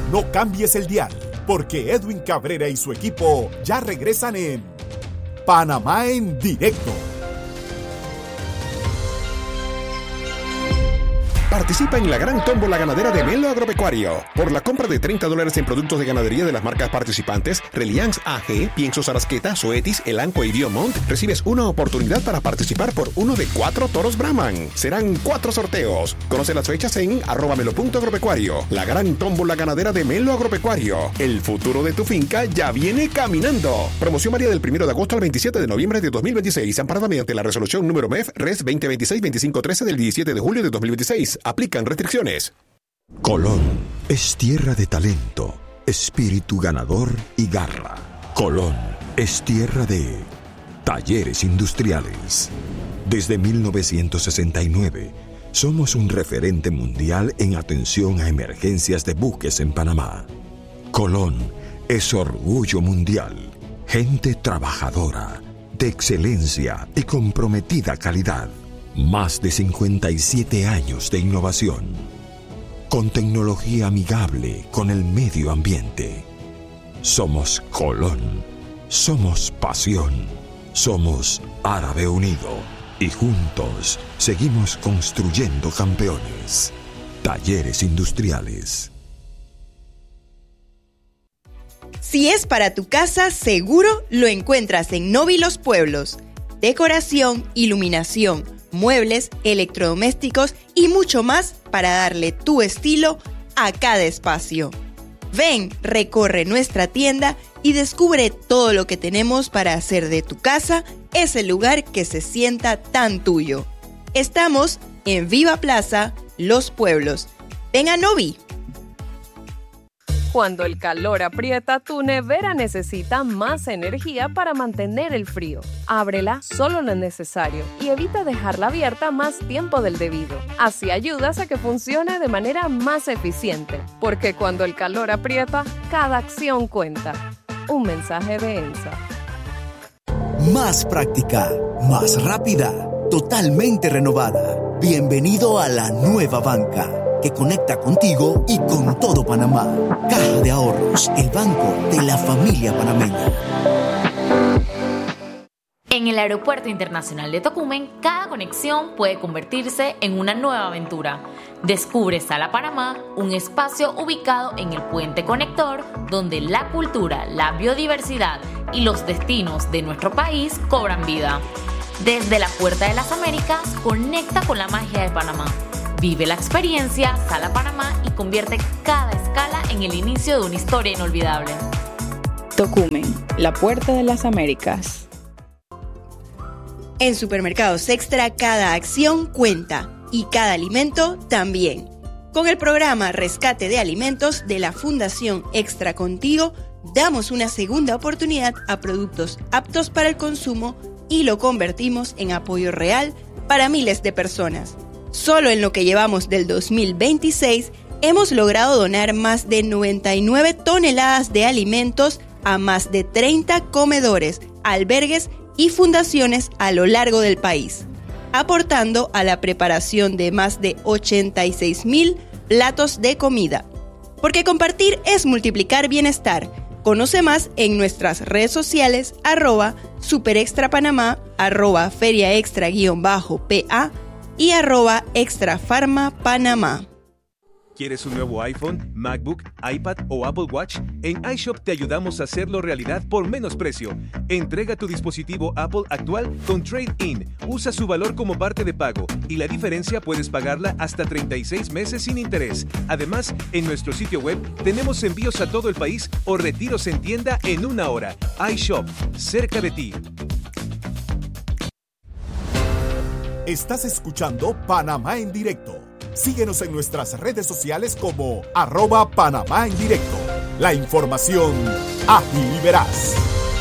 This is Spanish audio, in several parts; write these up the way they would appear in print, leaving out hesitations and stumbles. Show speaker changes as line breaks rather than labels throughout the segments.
No cambies el dial, porque Edwin Cabrera y su equipo ya regresan en Panamá en Directo.
Participa en la gran tómbola ganadera de Melo Agropecuario. Por la compra de $30 en productos de ganadería de las marcas participantes, Reliance AG, Piensos Arasqueta, Zoetis, Elanco y Biomont, recibes una oportunidad para participar por uno de 4 toros Brahman. Serán 4 sorteos. Conoce las fechas en @melo.agropecuario. La gran tómbola ganadera de Melo Agropecuario. El futuro de tu finca ya viene caminando. Promoción varía del 1 de agosto al 27 de noviembre de 2026, amparada mediante la resolución número MEF Res 2026-2513 del 17 de julio de 2026. Aplican restricciones.
Colón es tierra de talento, espíritu ganador y garra. Colón es tierra de talleres industriales. Desde 1969, somos un referente mundial en atención a emergencias de buques en Panamá. Colón es orgullo mundial, gente trabajadora, de excelencia y comprometida calidad. Más de 57 años de innovación, con tecnología amigable con el medio ambiente. Somos Colón, somos pasión, somos Árabe Unido y juntos seguimos construyendo campeones. Talleres Industriales.
Si es para tu casa, seguro lo encuentras en Novi Los Pueblos. Decoración, iluminación, muebles, electrodomésticos y mucho más para darle tu estilo a cada espacio. Ven, recorre nuestra tienda y descubre todo lo que tenemos para hacer de tu casa ese lugar que se sienta tan tuyo. Estamos en Viva Plaza, Los Pueblos. Ven a Novi.
Cuando el calor aprieta, tu nevera necesita más energía para mantener el frío. Ábrela solo lo necesario y evita dejarla abierta más tiempo del debido. Así ayudas a que funcione de manera más eficiente, porque cuando el calor aprieta, cada acción cuenta. Un mensaje de ENSA.
Más práctica, más rápida, totalmente renovada. Bienvenido a la nueva banca, que conecta contigo y con todo Panamá. Caja de Ahorros, el banco de la familia panameña.
En el Aeropuerto Internacional de Tocumen, cada conexión puede convertirse en una nueva aventura. Descubre Sala Panamá, un espacio ubicado en el puente conector, donde la cultura, la biodiversidad y los destinos de nuestro país cobran vida. Desde la Puerta de las Américas, conecta con la magia de Panamá. Vive la experiencia Sala Panamá y convierte cada escala en el inicio de una historia inolvidable.
Tocumen, la Puerta de las Américas.
En Supermercados Extra, cada acción cuenta y cada alimento también. Con el programa Rescate de Alimentos de la Fundación Extra Contigo, damos una segunda oportunidad a productos aptos para el consumo y lo convertimos en apoyo real para miles de personas. Solo en lo que llevamos del 2026, hemos logrado donar más de 99 toneladas de alimentos a más de 30 comedores, albergues y fundaciones a lo largo del país, aportando a la preparación de más de 86,000 platos de comida. Porque compartir es multiplicar bienestar. Conoce más en nuestras redes sociales, @superextrapanamá, @feriaextra_pa y @extrafarmapanamá.
¿Quieres un nuevo iPhone, MacBook, iPad o Apple Watch? En iShop te ayudamos a hacerlo realidad por menos precio. Entrega tu dispositivo Apple actual con Trade-in. Usa su valor como parte de pago y la diferencia puedes pagarla hasta 36 meses sin interés. Además, en nuestro sitio web tenemos envíos a todo el país o retiros en tienda en 1 hora. iShop, cerca de ti.
Estás escuchando Panamá en Directo. Síguenos en nuestras redes sociales como @Panamá en Directo. La información ágil y veraz.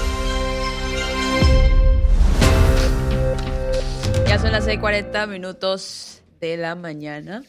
Ya son las 6:40 de la mañana.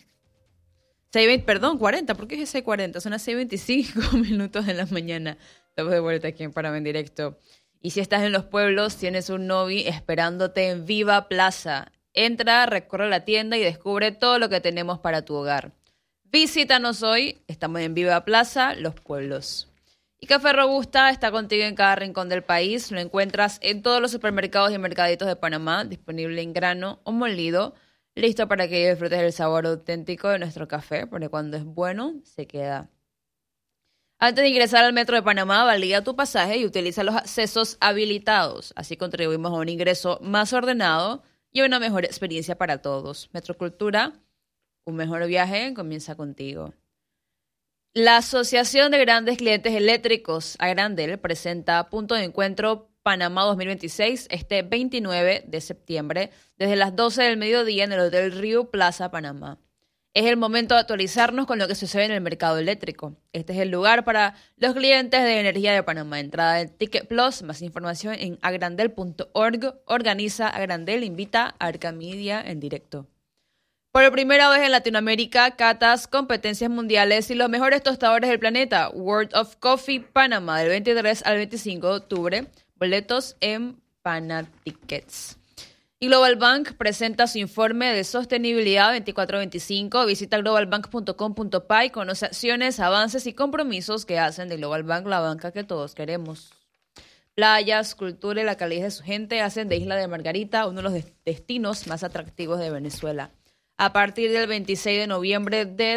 40, ¿por qué es 6:40? Son las 6:25 de la mañana. Estamos de vuelta aquí en Panamá en Directo. Y si estás en los pueblos, tienes un Novi esperándote en Viva Plaza. Entra, recorre la tienda y descubre todo lo que tenemos para tu hogar. Visítanos hoy, estamos en Viva Plaza, Los Pueblos. Y Café Robusta está contigo en cada rincón del país. Lo encuentras en todos los supermercados y mercaditos de Panamá, disponible en grano o molido, listo para que disfrutes el sabor auténtico de nuestro café, porque cuando es bueno, se queda. Antes de ingresar al Metro de Panamá, valida tu pasaje y utiliza los accesos habilitados. Así contribuimos a un ingreso más ordenado y a una mejor experiencia para todos. Metrocultura, un mejor viaje comienza contigo. La Asociación de Grandes Clientes Eléctricos, Agrandel, presenta Punto de Encuentro Panamá 2026 este 29 de septiembre desde las 12 del mediodía en el Hotel Río Plaza Panamá. Es el momento de actualizarnos con lo que sucede en el mercado eléctrico. Este es el lugar para los clientes de energía de Panamá. Entrada en Ticket Plus, más información en agrandel.org. Organiza Agrandel, invita a Arcamedia en directo. Por primera vez en Latinoamérica, catas, competencias mundiales y los mejores tostadores del planeta. World of Coffee Panamá, del 23 al 25 de octubre. Boletos en Panatickets. Y Global Bank presenta su informe de sostenibilidad 24-25. Visita globalbank.com.pa y conoce acciones, avances y compromisos que hacen de Global Bank la banca que todos queremos. Playas, cultura y la calidad de su gente hacen de Isla de Margarita uno de los destinos más atractivos de Venezuela. A partir del 26 de noviembre de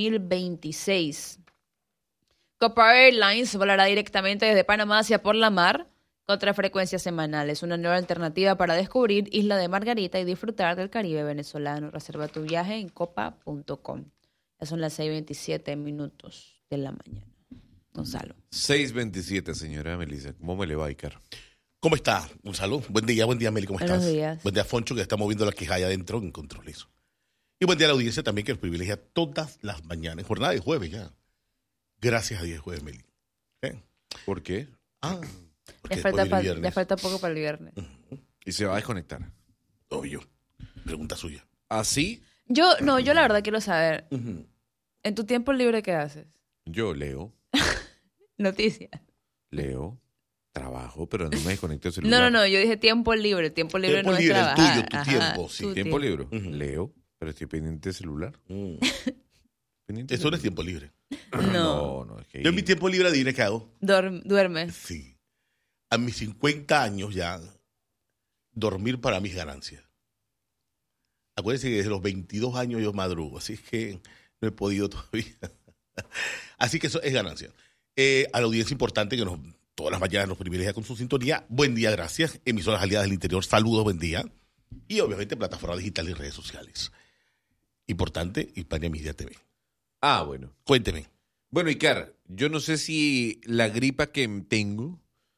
2026. Copa Airlines volará directamente desde Panamá hacia por la mar con 3 frecuencias semanales. Una nueva alternativa para descubrir Isla de Margarita y disfrutar del Caribe venezolano. Reserva tu viaje en copa.com. Ya son las 6:27 de la mañana. Gonzalo.
6:27, señora Melissa. ¿Cómo me le va, Icar?
¿Cómo está, Gonzalo? Buen día, Meli, ¿cómo estás?
Buenos días.
Buen día, Foncho, que está moviendo la queja allá adentro en controles. Y buen día a la audiencia también, que nos privilegia todas las mañanas. Jornada de jueves ya. Gracias a Dios, jueves, Meli.
¿Por qué?
Ya falta poco para el viernes.
¿Y se va a desconectar?
Obvio. Pregunta suya.
¿Así?
Yo la verdad quiero saber. ¿En tu tiempo libre qué haces?
Yo leo.
Noticias.
Leo. Trabajo, pero no me desconecto el celular.
No, yo dije tiempo libre. Tiempo libre no es trabajar.
El tuyo, tu tiempo, sí.
Tiempo libre. Leo, pero estoy pendiente del celular.
Eso no es tiempo libre.
No.
Es que...
Yo en mi tiempo libre adivina qué hago.
Duerme.
Sí. A mis 50 años ya, dormir para mis ganancias. Acuérdense que desde los 22 años yo madrugo, así es que no he podido todavía. Así que eso es ganancia. A la audiencia importante que todas las mañanas nos privilegia con su sintonía, buen día, gracias. Emisoras aliadas del interior, saludos, buen día. Y obviamente plataformas digitales y redes sociales. Importante, Hispania Media TV.
Ah, bueno.
Cuénteme.
Bueno, Icar, yo no sé si la gripa que tengo